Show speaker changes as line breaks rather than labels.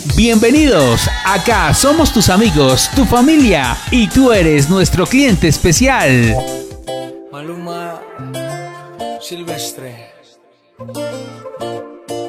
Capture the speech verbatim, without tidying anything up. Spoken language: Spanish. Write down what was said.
Bienvenidos, acá somos tus amigos, tu familia y tú eres nuestro cliente especial.
Maluma Silvestre.